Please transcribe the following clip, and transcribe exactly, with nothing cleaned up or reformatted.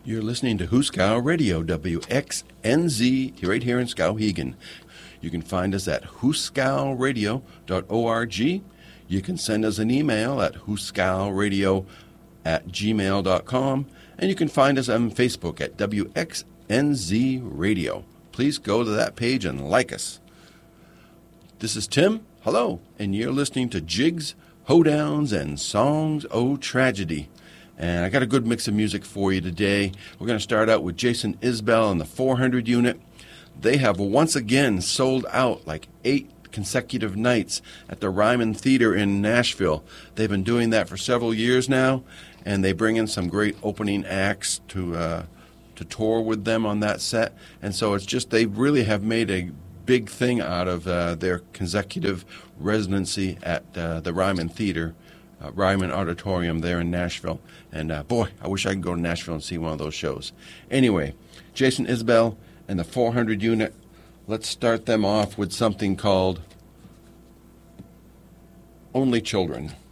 You're listening to Huskow Radio, W X N Z, right here in Skowhegan. You can find us at huskow radio dot org. You can send us an email at huskowradio at gmail dot com. And you can find us on Facebook at W X N Z Radio. Please go to that page and like us. This is Tim. Hello. And you're listening to Jigs, Hoedowns, and Songs O' Tragedy. And I got a good mix of music for you today. We're going to start out with Jason Isbell and the four hundred unit. They have once again sold out like eight consecutive nights at the Ryman Theater in Nashville. They've been doing that for several years now, and they bring in some great opening acts to uh, to tour with them on that set. And so it's just they really have made a big thing out of uh, their consecutive residency at uh, the Ryman Theater. Uh, Ryman Auditorium there in Nashville. And uh, boy, I wish I could go to Nashville and see one of those shows. Anyway, Jason Isbell and the four hundred unit. Let's start them off with something called Only Children.